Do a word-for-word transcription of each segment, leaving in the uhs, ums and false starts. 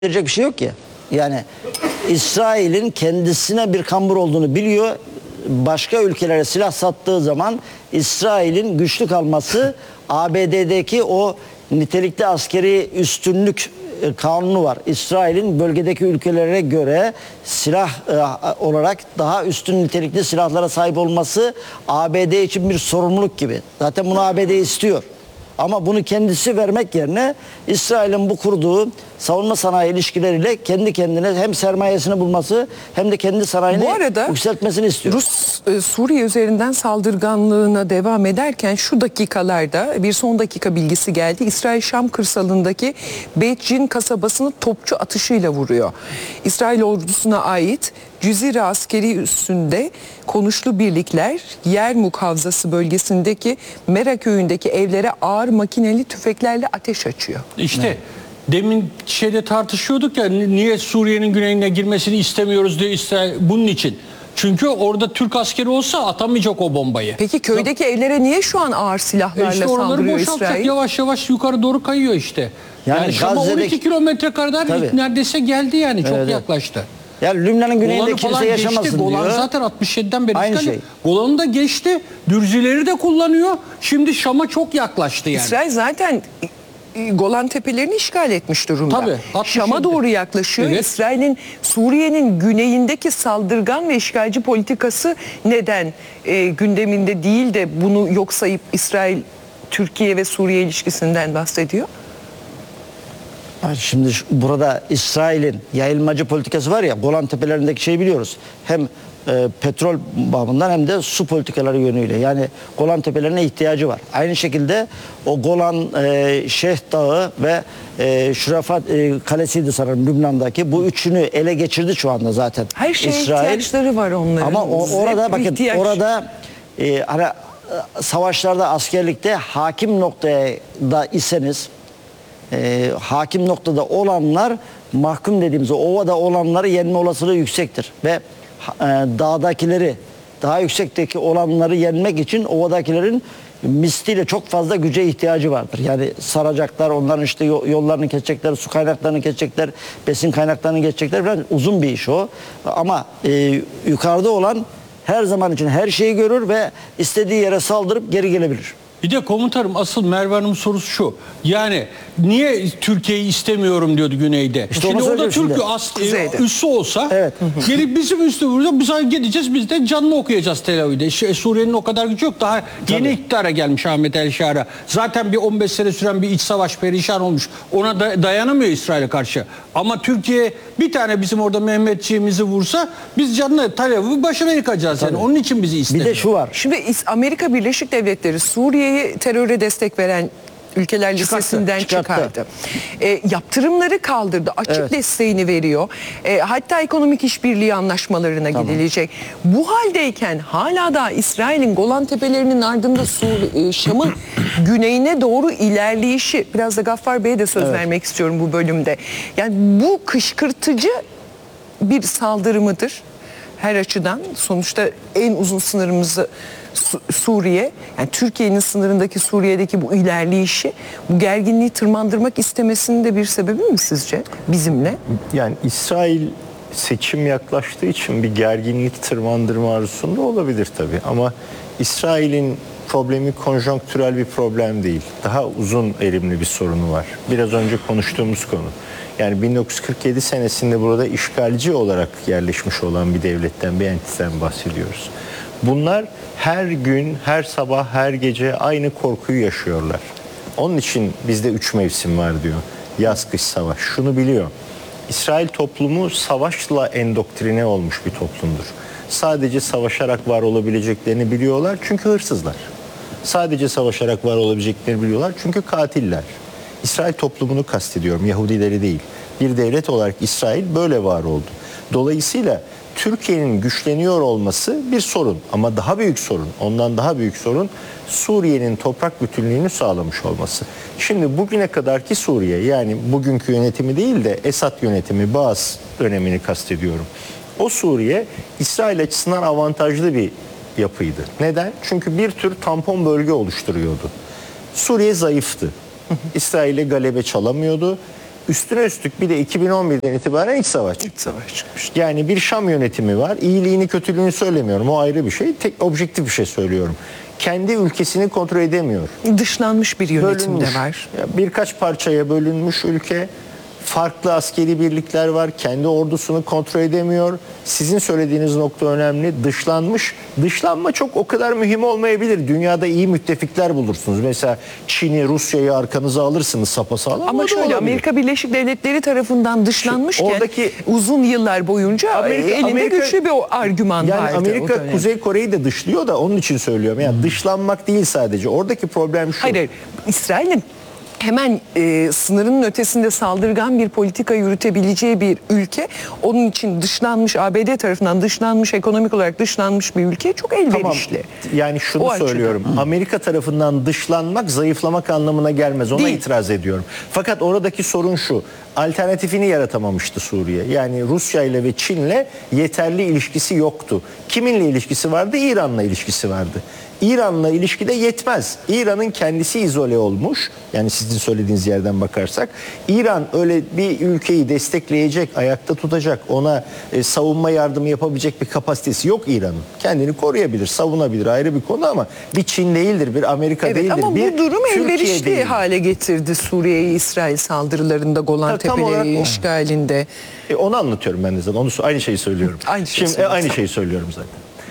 verecek bir şey yok ki. Yani İsrail'in kendisine bir kambur olduğunu biliyor. Başka ülkelere silah sattığı zaman İsrail'in güçlü kalması, A B D'deki o nitelikli askeri üstünlük kanunu var. İsrail'in bölgedeki ülkelere göre silah e, olarak daha üstün nitelikli silahlara sahip olması A B D için bir sorumluluk gibi. Zaten bunu A B D istiyor. Ama bunu kendisi vermek yerine İsrail'in bu kurduğu savunma sanayi ilişkileriyle kendi kendine hem sermayesini bulması hem de kendi sanayini bu arada, yükseltmesini istiyor. Rus e, Suriye üzerinden saldırganlığına devam ederken şu dakikalarda bir son dakika bilgisi geldi. İsrail Şam kırsalındaki Beit Cin kasabasını topçu atışıyla vuruyor. İsrail ordusuna ait Cüzire askeri üssünde konuşlu birlikler Yermuk Havzası bölgesindeki Mera köyündeki evlere ağır makineli tüfeklerle ateş açıyor. İşte evet. Demin şeyde tartışıyorduk ya, niye Suriye'nin güneyine girmesini istemiyoruz diye, İsrail bunun için. Çünkü orada Türk askeri olsa atamayacak o bombayı. Peki köydeki evlere niye şu an ağır silahlarla e işte saldırıyor İsrail? Yavaş yavaş yukarı doğru kayıyor işte. Yani, yani Şam'a on iki kilometre kadar tabii. neredeyse geldi yani, çok evet, yaklaştı. Yani Lübnan'ın güneyinde kimse yaşamasın geçti. diyor. Golan zaten altmış yediden beri aynı şey. Golan'ı da geçti. Dürzileri de kullanıyor. Şimdi Şam'a çok yaklaştı yani. İsrail zaten Golan Tepelerini işgal etmiş durumda. Tabii, Şam'a doğru yaklaşıyor. Evet. İsrail'in Suriye'nin güneyindeki saldırgan ve işgalci politikası neden e, gündeminde değil de bunu yok sayıp İsrail Türkiye ve Suriye ilişkisinden bahsediyor? Şimdi burada İsrail'in yayılmacı politikası var ya, Golan Tepelerindeki şeyi biliyoruz. Hem e, petrol bağımından hem de su politikaları yönüyle. Yani Golan Tepelerine ihtiyacı var. Aynı şekilde o Golan, e, Şeyh Dağı ve e, Şurafat e, Kalesi'ydi sanırım Lübnan'daki. Bu üçünü ele geçirdi şu anda zaten. Her şeye İsrail. ihtiyaçları var onların. Ama o, orada bakın ihtiyaç. orada e, hani, savaşlarda, askerlikte hakim noktaya da iseniz, E, hakim noktada olanlar, mahkum dediğimiz o ovada olanları yenme olasılığı yüksektir. Ve e, dağdakileri, daha yüksekteki olanları yenmek için ovadakilerin misliyle çok fazla güce ihtiyacı vardır. Yani saracaklar, onların işte yollarını kesecekler, su kaynaklarını kesecekler, besin kaynaklarını geçecekler falan, uzun bir iş o. Ama e, yukarıda olan her zaman için her şeyi görür ve istediği yere saldırıp geri gelebilir. Bir de komutanım, asıl Merve Hanım'ın sorusu şu. Yani niye Türkiye'yi istemiyorum diyordu güneyde. İşte şimdi o da Türk şimdi. üssü olsa evet. gelip bizim üstümüzde biz gideceğiz, biz de canını okuyacağız Tel Aviv'de. Suriye'nin o kadar gücü yok. Daha Tabii. yeni iktidara gelmiş Ahmet El Şara. Zaten bir on beş sene süren bir iç savaş perişan olmuş. Ona da dayanamıyor İsrail'e karşı. Ama Türkiye bir tane bizim orada Mehmetçiğimizi vursa biz canını Tel Aviv'i başına yıkacağız. Yani. Onun için bizi istemiyor. Bir de şu var. Şimdi Amerika Birleşik Devletleri Suriye teröre destek veren ülkeler listesinden çıkarttı. çıkarttı. E, yaptırımları kaldırdı. Açık evet. desteğini veriyor. E, hatta ekonomik işbirliği anlaşmalarına tamam. gidilecek. Bu haldeyken hala da İsrail'in Golan Tepelerinin ardında e, Şam'ın güneyine doğru ilerleyişi, biraz da Gaffar Bey'e de söz evet. vermek istiyorum bu bölümde. Yani bu kışkırtıcı bir saldırı mıdır? Her açıdan sonuçta en uzun sınırımızı Suriye, yani Türkiye'nin sınırındaki Suriye'deki bu ilerleyişi, bu gerginliği tırmandırmak istemesinin de bir sebebi mi sizce bizimle? Yani İsrail seçim yaklaştığı için bir gerginlik tırmandırma arzusunda olabilir tabii. Ama İsrail'in problemi konjonktürel bir problem değil. Daha uzun erimli bir sorunu var. Biraz önce konuştuğumuz konu. Yani bin dokuz yüz kırk yedi senesinde burada işgalci olarak yerleşmiş olan bir devletten, bir entiteden bahsediyoruz. Bunlar her gün, her sabah, her gece aynı korkuyu yaşıyorlar. Onun için bizde üç mevsim var diyor. Yaz, kış, savaş. Şunu biliyor. İsrail toplumu savaşla endoktrine olmuş bir toplumdur. Sadece savaşarak var olabileceklerini biliyorlar çünkü hırsızlar. Sadece savaşarak var olabileceklerini biliyorlar çünkü katiller. İsrail toplumunu kastediyorum, Yahudileri değil. Bir devlet olarak İsrail böyle var oldu. Dolayısıyla Türkiye'nin güçleniyor olması bir sorun ama daha büyük sorun, ondan daha büyük sorun Suriye'nin toprak bütünlüğünü sağlamış olması. Şimdi bugüne kadarki Suriye, yani bugünkü yönetimi değil de Esad yönetimi, Baas dönemini kastediyorum. O Suriye İsrail açısından avantajlı bir yapıydı. Neden? Çünkü bir tür tampon bölge oluşturuyordu. Suriye zayıftı. İsrail'e galebe çalamıyordu. Üstüne üstlük bir de iki bin on birden itibaren iç savaş çıktı. İç savaş çıkmış. Yani bir Şam yönetimi var. İyiliğini kötülüğünü söylemiyorum. O ayrı bir şey. Tek objektif bir şey söylüyorum. Kendi ülkesini kontrol edemiyor. Dışlanmış bir yönetim Bölünmüş. de var. Ya birkaç parçaya bölünmüş ülke. Farklı askeri birlikler var. Kendi ordusunu kontrol edemiyor. Sizin söylediğiniz nokta önemli. Dışlanmış. Dışlanma çok o kadar mühim olmayabilir. Dünyada iyi müttefikler bulursunuz. Mesela Çin'i, Rusya'yı arkanıza alırsınız sapasağlam. Ama O da şöyle olabilir. Amerika Birleşik Devletleri tarafından dışlanmışken oradaki- uzun yıllar boyunca Amerika- elinde Amerika- güçlü bir argüman Yani vardı o Amerika dönem. Kuzey Kore'yi de dışlıyor da onun için söylüyorum. Yani dışlanmak değil sadece. Oradaki problem şu. Hayır, hayır. İsrail'in hemen e, sınırının ötesinde saldırgan bir politika yürütebileceği bir ülke, onun için dışlanmış, A B D tarafından dışlanmış, ekonomik olarak dışlanmış bir ülke çok Tamam. elverişli. Yani şunu O açıdan. söylüyorum. Amerika tarafından dışlanmak zayıflamak anlamına gelmez. Ona Değil. itiraz ediyorum. Fakat oradaki sorun şu. Alternatifini yaratamamıştı Suriye. Yani Rusya ile ve Çin'le yeterli ilişkisi yoktu. Kiminle ilişkisi vardı? İran'la ilişkisi vardı. İran'la ilişki de yetmez. İran'ın kendisi izole olmuş. Yani sizin söylediğiniz yerden bakarsak. İran öyle bir ülkeyi destekleyecek, ayakta tutacak, ona e, savunma yardımı yapabilecek bir kapasitesi yok İran'ın. Kendini koruyabilir, savunabilir, ayrı bir konu ama bir Çin değildir, bir Amerika Evet, değildir. ama bir bu durum Türkiye elverişli değildir. hale getirdi Suriye'yi İsrail saldırılarında, Golan Ta- tam olarak Tepeleri o. işgalinde. E, onu anlatıyorum ben de zaten. Onu, aynı şeyi söylüyorum. Aynı şeyi Şimdi e, söylüyorsun. aynı şeyi söylüyorum zaten.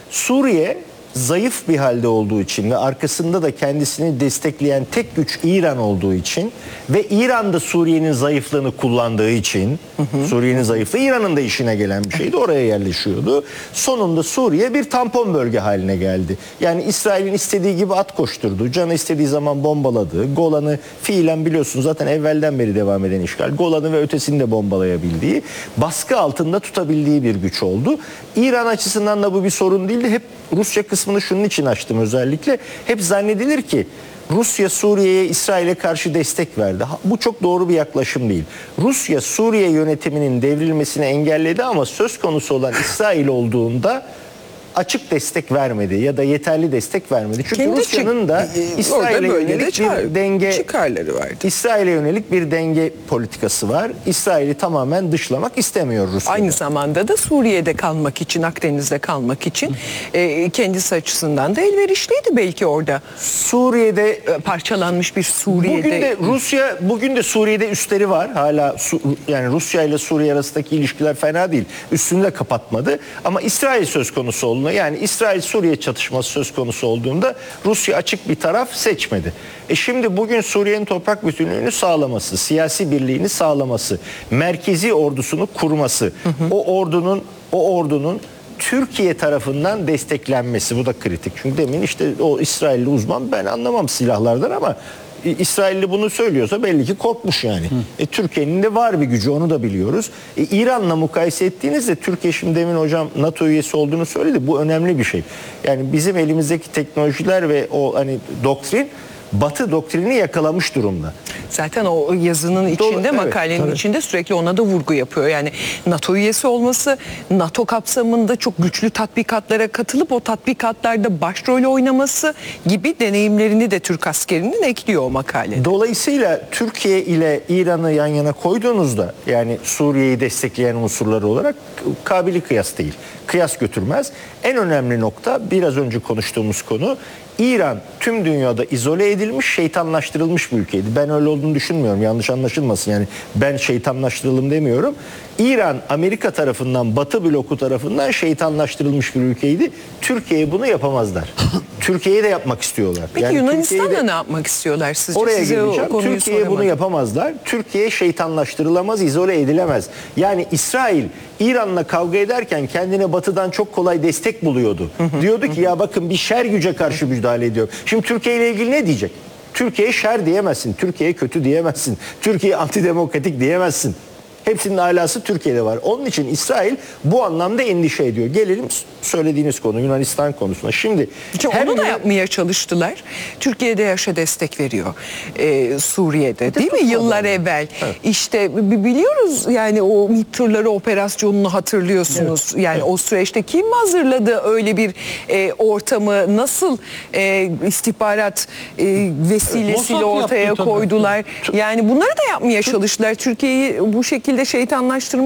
Suriye zayıf bir halde olduğu için ve arkasında da kendisini destekleyen tek güç İran olduğu için ve İran da Suriye'nin zayıflığını kullandığı için, Suriye'nin zayıflığı İran'ın da işine gelen bir şeydi. Oraya yerleşiyordu. Sonunda Suriye bir tampon bölge haline geldi. Yani İsrail'in istediği gibi at koşturdu. Canı istediği zaman bombaladı. Golan'ı fiilen biliyorsunuz zaten evvelden beri devam eden işgal. Golan'ı ve ötesini de bombalayabildiği, baskı altında tutabildiği bir güç oldu. İran açısından da bu bir sorun değildi. Hep Rusya kısmını şunun için açtım özellikle. Hep zannedilir ki Rusya Suriye'ye, İsrail'e karşı destek verdi. Ha, bu çok doğru bir yaklaşım değil. Rusya Suriye yönetiminin devrilmesini engelledi ama söz konusu olan İsrail olduğunda açık destek vermedi ya da yeterli destek vermedi. Çünkü Kendi Rusya'nın çık- da e, İsrail'e orada bölgede yönelik çıkar- bir denge çıkarları vardı. İsrail'e yönelik bir denge politikası var. İsrail'i tamamen dışlamak istemiyor Rusya. Aynı zamanda da Suriye'de kalmak için, Akdeniz'de kalmak için e, kendisi açısından da elverişliydi belki orada. Suriye'de E, Parçalanmış bir Suriye'de. Bugün de Rusya, bugün de Suriye'de üsleri var. Hala Su- yani Rusya ile Suriye arasındaki ilişkiler fena değil. Üstünü de kapatmadı. Ama İsrail söz konusu olduğunda, yani İsrail-Suriye çatışması söz konusu olduğunda Rusya açık bir taraf seçmedi. E şimdi bugün Suriye'nin toprak bütünlüğünü sağlaması, siyasi birliğini sağlaması, merkezi ordusunu kurması, hı hı. o ordunun o ordunun Türkiye tarafından desteklenmesi, bu da kritik. Çünkü demin işte o İsrailli uzman, ben anlamam silahlardan ama İsrailli bunu söylüyorsa belli ki korkmuş yani. E, Türkiye'nin de var bir gücü, onu da biliyoruz. E, İran'la mukayese ettiğinizde Türkiye, şimdi demin hocam NATO üyesi olduğunu söyledi. Bu önemli bir şey. Yani bizim elimizdeki teknolojiler ve o hani doktrin, Batı doktrini yakalamış durumda. Zaten o yazının içinde, Doğru, evet, makalenin tabii. içinde sürekli ona da vurgu yapıyor. Yani NATO üyesi olması, NATO kapsamında çok güçlü tatbikatlara katılıp o tatbikatlarda başrol oynaması gibi deneyimlerini de Türk askerinin ekliyor o makalede. Dolayısıyla Türkiye ile İran'ı yan yana koyduğunuzda, yani Suriye'yi destekleyen unsurları olarak, kabili kıyas değil. Kıyas götürmez. En önemli nokta biraz önce konuştuğumuz konu. İran tüm dünyada izole edilmiş, şeytanlaştırılmış bir ülkeydi. Ben öyle olduğunu düşünmüyorum. Yanlış anlaşılmasın. Yani ben şeytanlaştıralım demiyorum. İran Amerika tarafından, Batı bloku tarafından şeytanlaştırılmış bir ülkeydi. Türkiye bunu yapamazlar. Türkiye'ye de yapmak istiyorlar. Peki Yani Yunanistan'da Türkiye'yi de- ne yapmak istiyorlar sizce? Oraya Size o geleceğim. konuyu Türkiye bunu soramadım. yapamazlar. Türkiye şeytanlaştırılamaz, izole edilemez. Yani İsrail İran'la kavga ederken kendine Batı'dan çok kolay destek buluyordu. Diyordu ki ya bakın bir şer güce karşı müdahale ediyor. Şimdi Türkiye ile ilgili ne diyecek? Türkiye şer diyemezsin. Türkiye kötü diyemezsin. Türkiye antidemokratik diyemezsin. Hepsinin alası Türkiye'de var. Onun için İsrail bu anlamda endişe ediyor. Gelelim söylediğiniz konu Yunanistan konusuna. Şimdi Çünkü hem onu da Yunan- yapmaya çalıştılar. Türkiye'de yaşa destek veriyor ee, Suriye'de değil mi? Yıllar evvel. İşte bi- biliyoruz yani o MİT tırları operasyonunu hatırlıyorsunuz. Yani o süreçte kim hazırladı öyle bir e, ortamı? Nasıl e, istihbarat e, vesilesiyle Mossad ortaya yaptı tabii. koydular? Yani bunları da yapmaya çalıştılar. Türkiye'yi bu şekilde şeytanlaştırmaya